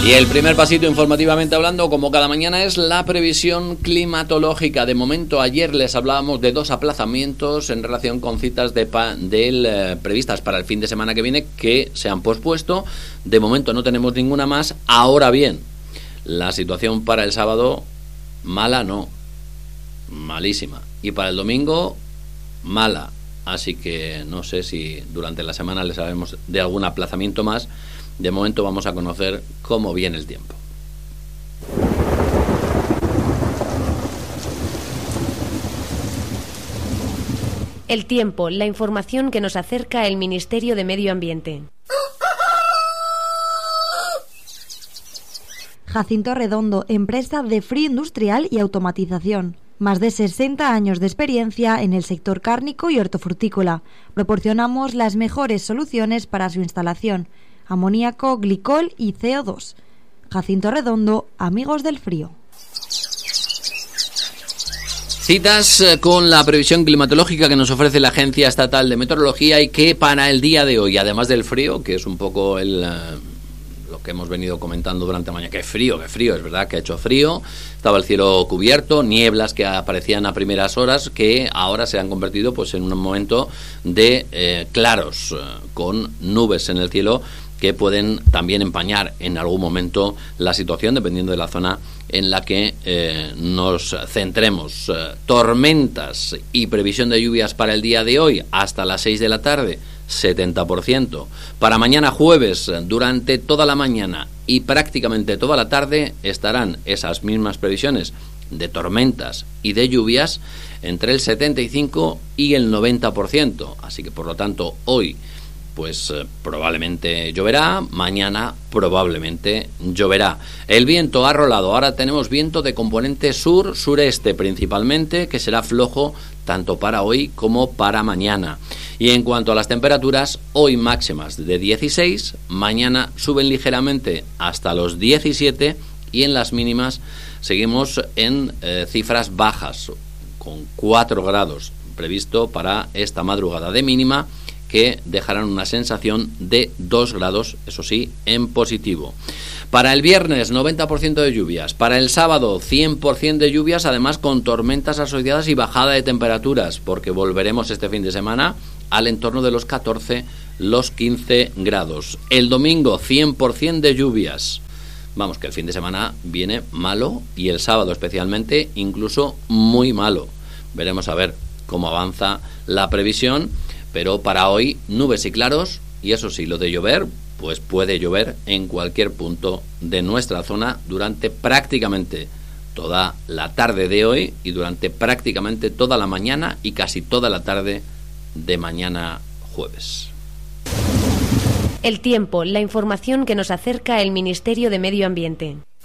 Y el primer pasito informativamente hablando, como cada mañana, es la previsión climatológica. De momento, ayer les hablábamos de 2 aplazamientos en relación con citas previstas para el fin de semana que viene que se han pospuesto. De momento no tenemos ninguna más. Ahora bien, la situación para el sábado, mala no, malísima. Y para el domingo, mala. Así que no sé si durante la semana les sabemos de algún aplazamiento más. De momento vamos a conocer cómo viene el tiempo. El tiempo, la información que nos acerca el Ministerio de Medio Ambiente. Jacinto Redondo, empresa de frío industrial y automatización. Más de 60 años de experiencia en el sector cárnico y hortofrutícola. Proporcionamos las mejores soluciones para su instalación: amoníaco, glicol y CO2. Jacinto Redondo, amigos del frío. Citas con la previsión climatológica que nos ofrece la Agencia Estatal de Meteorología y que para el día de hoy, además del frío, que es un poco lo que hemos venido comentando durante la mañana, que frío, es verdad que ha hecho frío, estaba el cielo cubierto, nieblas que aparecían a primeras horas que ahora se han convertido pues en un momento de claros, con nubes en el cielo que pueden también empañar en algún momento la situación dependiendo de la zona en la que nos centremos. Tormentas y previsión de lluvias para el día de hoy hasta las 6 de la tarde, 70%. Para mañana jueves, durante toda la mañana y prácticamente toda la tarde estarán esas mismas previsiones de tormentas y de lluvias entre el 75 y el 90%. Así que por lo tanto hoy pues probablemente lloverá, mañana probablemente lloverá. El viento ha rolado, ahora tenemos viento de componente sur-sureste principalmente, que será flojo tanto para hoy como para mañana. Y en cuanto a las temperaturas, hoy máximas de 16, mañana suben ligeramente hasta los 17 y en las mínimas seguimos en cifras bajas, con 4 grados previsto para esta madrugada de mínima, que dejarán una sensación de 2 grados, eso sí, en positivo. Para el viernes, 90% de lluvias. Para el sábado, 100% de lluvias, además con tormentas asociadas y bajada de temperaturas, porque volveremos este fin de semana al entorno de los 14, los 15 grados. El domingo, 100% de lluvias. Vamos, que el fin de semana viene malo y el sábado especialmente, incluso muy malo. Veremos a ver cómo avanza la previsión. Pero para hoy, nubes y claros, y eso sí, lo de llover, pues puede llover en cualquier punto de nuestra zona durante prácticamente toda la tarde de hoy y durante prácticamente toda la mañana y casi toda la tarde de mañana jueves. El tiempo, la información que nos acerca el Ministerio de Medio Ambiente.